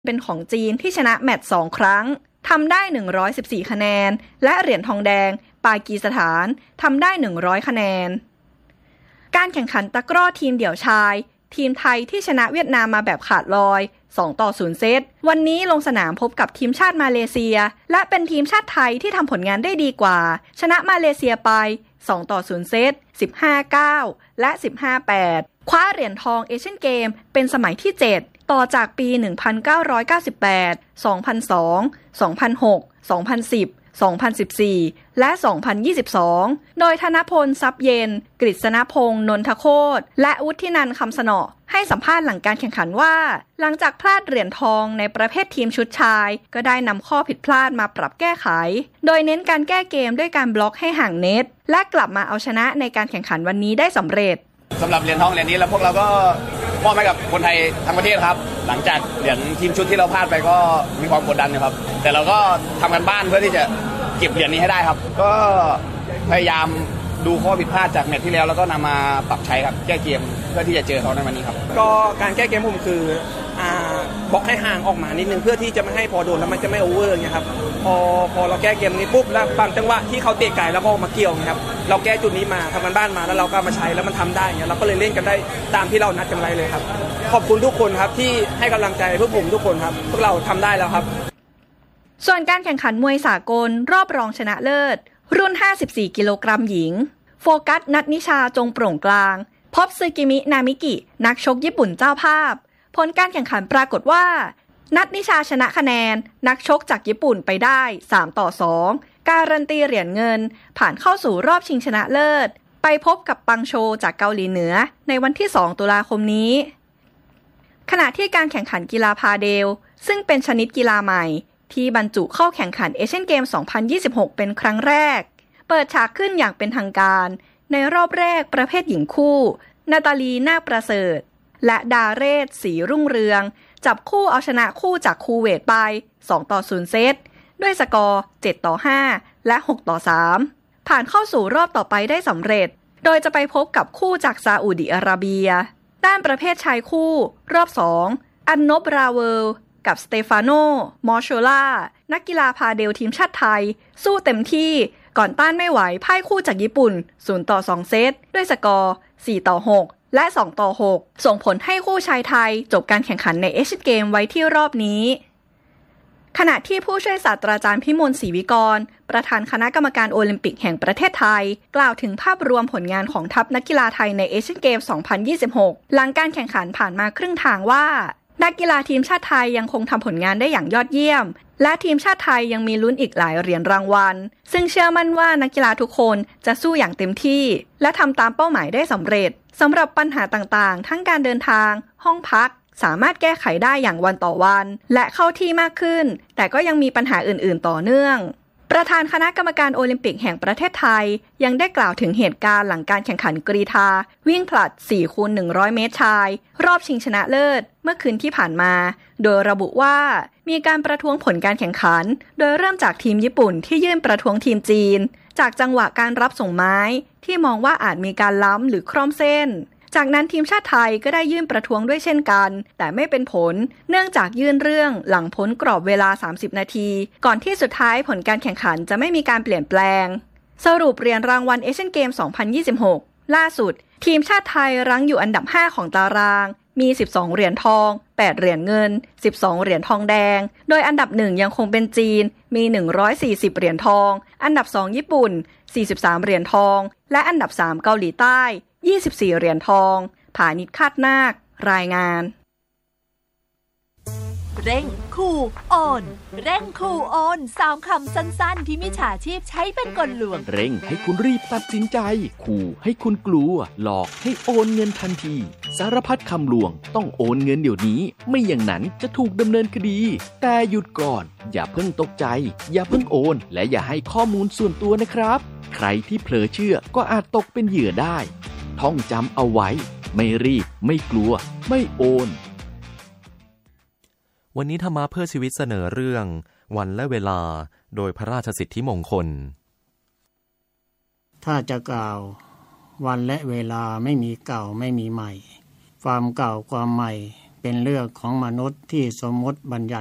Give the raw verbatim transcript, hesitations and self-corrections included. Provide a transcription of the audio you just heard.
เป็นของจีนที่ชนะแมตช์สองครั้งทำได้หนึ่งร้อยสิบสี่คะแนนและเหรียญทองแดงปากีสถานทำได้หนึ่งร้อยคะแนนการแข่งขันตะกร้อทีมเดี่ยวชายทีมไทยที่ชนะเวียดนามมาแบบขาดลอยสองต่อศูนย์เซตวันนี้ลงสนามพบกับทีมชาติมาเลเซียและเป็นทีมชาติไทยที่ทำผลงานได้ดีกว่าชนะมาเลเซียไปสองต่อศูนย์เซต สิบห้า เก้า และ สิบห้า แปด คว้าเหรียญทองเอเชียนเกมเป็นสมัยที่เจ็ดต่อจากปีหนึ่งพันเก้าร้อยเก้าสิบแปด สองพันสอง สองพันหก สองพันสิบ สองพันสิบสี่ และ สองพันยี่สิบสอง โดยธนพลทรัพย์เย็นกฤษณพงษ์นนทโคตรและวุฒินันท์คำสนอให้สัมภาษณ์หลังการแข่งขันว่าหลังจากพลาดเหรียญทองในประเภททีมชุดชายก็ได้นำข้อผิดพลาดมาปรับแก้ไขโดยเน้นการแก้เกมด้วยการบล็อกให้ห่างเน็ตและกลับมาเอาชนะในการแข่งขันวันนี้ได้สำเร็จสำหรับเหรียญทองเหรียญนี้แล้วพวกเราก็มอบให้กับคนไทยทั้งประเทศครับหลังจากเหรียญทีมชุดที่เราพลาดไปก็มีความกดดันนะครับแต่เราก็ทำกันบ้านเพื่อที่จะเก็บเหรียญนี้ให้ได้ครับก็พยายามดูข้อผิดพลาดจากแมตช์ที่แล้วแล้วก็นำมาปรับใช้ครับแก้เกมเพื่อที่จะเจอเขาในวันนี้ครับก็การแก้เกมผมคืออ่าบล็อกให้ห่างออกมานิดนึงเพื่อที่จะไม่ให้พอโดนแล้วมันจะไม่โอเวอร์อย่างเงี้ยครับพอพอเราแก้เกมนี้ปุ๊บแล้วบางจังหวะที่เขาเตะไกลแล้วก็มาเกี่ยวนะครับเราแก้จุดนี้มาทำกันบ้านมาแล้วเราก็มาใช้แล้วมันทำได้เงี้ยเราก็เลยเล่นกันได้ตามที่เรานัดกันไว้เลยครับขอบคุณทุกคนครับที่ให้กำลังใจพวกผมทุกคนครับพวกเราทำได้แล้วครับส่วนการแข่งขันมวยสากลรอบรองชนะเลิศรุ่นห้าสิบสี่กิโลกรัมหญิงโฟกัสนัทนิชาจงโปร่งกลางพบซึกิมินามิกินักชกญี่ปุ่นเจ้าภาพผลการแข่งขันปรากฏว่านัทนิชาชนะคะแนนนักชกจากญี่ปุ่นไปได้สามต่อสองการันตีเหรียญเงินผ่านเข้าสู่รอบชิงชนะเลิศไปพบกับปังโชจากเกาหลีเหนือในวันที่สองตุลาคมนี้ขณะที่การแข่งขันกีฬาพาเดลซึ่งเป็นชนิดกีฬาใหม่ที่บรรจุเข้าแข่งขันเอเชียนเกมสองพันยี่สิบหกเป็นครั้งแรกเปิดฉากขึ้นอย่างเป็นทางการในรอบแรกประเภทหญิงคู่นาตาลีนาคประเสริฐและดาเรศศรีรุ่งเรืองจับคู่เอาชนะคู่จากคูเวตไปสองต่อศูนย์เซตด้วยสกอร์เจ็ดต่อห้าและหกต่อสามผ่านเข้าสู่รอบต่อไปได้สำเร็จโดยจะไปพบกับคู่จากซาอุดิอาระเบียด้านประเภทชายคู่รอบสองอันนบราเวลกับสเตฟานโนมอร์โชล่านักกีฬาพาเดลทีมชาติไทยสู้เต็มที่ก่อนต้านไม่ไหวพ่ายคู่จากญี่ปุ่นศูนย์ต่อสองเซตด้วยสกอร์สี่ต่อหกและสองต่อหกส่งผลให้คู่ชายไทยจบการแข่งขันในเอเชียนเกมไว้ที่รอบนี้ขณะที่ผู้ช่วยศาสตราจารย์พิมลศรีวิกรประธานคณะกรรมการโอลิมปิกแห่งประเทศไทยกล่าวถึงภาพรวมผลงานของทัพนักกีฬาไทยในเอเชียนเกมสองพันยี่สิบหกหลังการแข่งขันผ่านมาครึ่งทางว่านักกีฬาทีมชาติไทยยังคงทำผลงานได้อย่างยอดเยี่ยมและทีมชาติไทยยังมีลุ้นอีกหลายเหรียญรางวัลซึ่งเชื่อมั่นว่านักกีฬาทุกคนจะสู้อย่างเต็มที่และทำตามเป้าหมายได้สำเร็จสำหรับปัญหาต่างๆทั้งการเดินทางห้องพักสามารถแก้ไขได้อย่างวันต่อวันและเข้าที่มากขึ้นแต่ก็ยังมีปัญหาอื่นๆต่อเนื่องประธานคณะกรรมการโอลิมปิกแห่งประเทศไทยยังได้กล่าวถึงเหตุการณ์หลังการแข่งขันกรีฑาวิ่งผลัด สี่คูณหนึ่งร้อย เมตรชายรอบชิงชนะเลิศเมื่อคืนที่ผ่านมาโดยระบุว่ามีการประท้วงผลการแข่งขันโดยเริ่มจากทีมญี่ปุ่นที่ยื่นประท้วงทีมจีนจากจังหวะการรับส่งไม้ที่มองว่าอาจมีการล้ำหรือคร่อมเส้นจากนั้นทีมชาติไทยก็ได้ยื่นประท้วงด้วยเช่นกันแต่ไม่เป็นผลเนื่องจากยื่นเรื่องหลังพ้นกรอบเวลาสามสิบนาทีก่อนที่สุดท้ายผลการแข่งขันจะไม่มีการเปลี่ยนแปลงสรุปเหรียญรางวัลเอเชียนเกมสองพันยี่สิบหกล่าสุดทีมชาติไทยรั้งอยู่อันดับห้าของตารางมีสิบสองเหรียญทองแปดเหรียญเงินสิบสองเหรียญทองแดงโดยอันดับหนึ่งยังคงเป็นจีนมีหนึ่งร้อยสี่สิบเหรียญทองอันดับสองญี่ปุ่นสี่สิบสามเหรียญทองและอันดับสามเกาหลีใต้ยี่สิบสี่เหรียญทองผานิช คาดนาครายงานเร่งคู่โอนเร่งคู่โอนสามคำสั้นๆที่มิจฉาชีพใช้เป็นกลลวงเร่งให้คุณรีบตัดสินใจขู่ให้คุณกลัวหลอกให้โอนเงินทันทีสารพัดคำลวงต้องโอนเงินเดี๋ยวนี้ไม่อย่างนั้นจะถูกดำเนินคดีแต่หยุดก่อนอย่าเพิ่งตกใจอย่าเพิ่งโอนและอย่าให้ข้อมูลส่วนตัวนะครับใครที่เผลอเชื่อก็อาจตกเป็นเหยื่อได้ท่องจำเอาไว้ไม่รีบไม่กลัวไม่โอนวันนี้ธรรมะเพื่อชีวิตเสนอเรื่องวันและเวลาโดยพระราชสิทธิมงคลถ้าจะกล่าววันและเวลาไม่มีเก่าไม่มีใหม่ความเก่าความใหม่เป็นเรื่องของมนุษย์ที่สมมติบัญญัติ